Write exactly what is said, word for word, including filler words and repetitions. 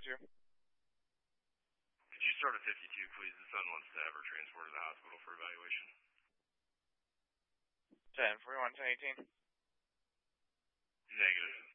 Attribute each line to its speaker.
Speaker 1: you?
Speaker 2: Could you start at fifty-two, please? The son wants to have her transported to the hospital for evaluation.
Speaker 1: ten forty-one, ten eighteen.
Speaker 2: Negative.